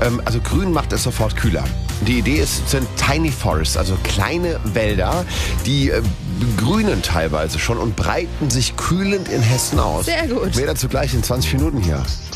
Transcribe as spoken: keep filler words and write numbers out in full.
Ähm, also grün macht es sofort kühler. Die Idee ist, sind Tiny Forests, also kleine Wälder, die äh, grünen teilweise schon und breiten sich kühlend in Hessen aus. Sehr gut. Mehr dazu gleich in zwanzig Minuten hier.